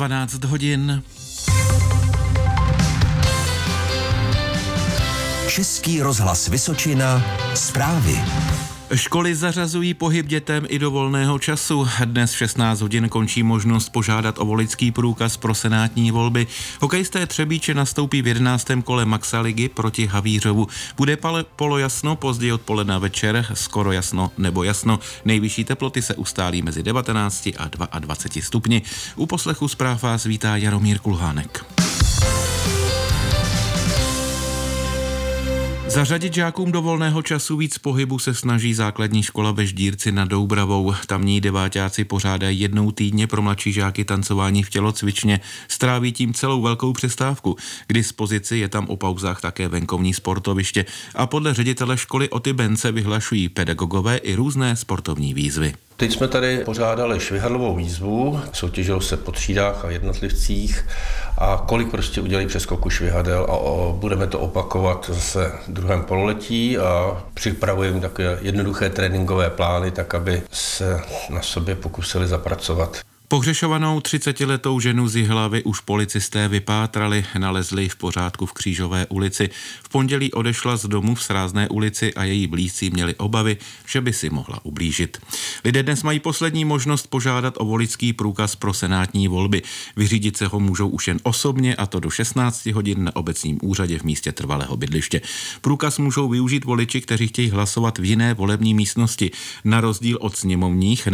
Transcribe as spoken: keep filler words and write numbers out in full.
dvanáct hodin. Český rozhlas Vysočina, zprávy. Školy zařazují pohyb dětem i do volného času. Dnes v šestnáct hodin končí možnost požádat o voličský průkaz pro senátní volby. Hokejisté Třebíče nastoupí v jedenáctém kole Maxa ligy proti Havířovu. Bude polojasno, později odpoledne večer, skoro jasno nebo jasno. Nejvyšší teploty se ustálí mezi devatenácti a dvaceti dvěma stupni. U poslechu zpráv vás vítá Jaromír Kulhánek. Zařadit žákům do volného času víc pohybu se snaží základní škola ve Ždírci nad Doubravou. Tamní deváťáci pořádají jednou týdně pro mladší žáky tancování v tělocvičně. Stráví tím celou velkou přestávku. K dispozici je tam o pauzách také venkovní sportoviště a podle ředitele školy Oty Bence vyhlašují pedagogové i různé sportovní výzvy. Teď jsme tady pořádali švihadlovou výzvu, soutěžilo se po třídách a jednotlivcích a kolik prostě udělali přeskoku švihadel a o, budeme to opakovat zase v druhém pololetí a připravujeme takové jednoduché tréninkové plány, tak aby se na sobě pokusili zapracovat. Pohřešovanou třicetiletou ženu z Jihlavy už policisté vypátrali, nalezli v pořádku v Křížové ulici. V pondělí odešla z domu v Srázné ulici a její blízcí měli obavy, že by si mohla ublížit. Lidé dnes mají poslední možnost požádat o voličský průkaz pro senátní volby. Vyřídit se ho můžou už jen osobně, a to do šestnácti hodin na obecním úřadě v místě trvalého bydliště. Průkaz můžou využít voliči, kteří chtějí hlasovat v jiné volební místnosti. Na rozdíl od sněmovních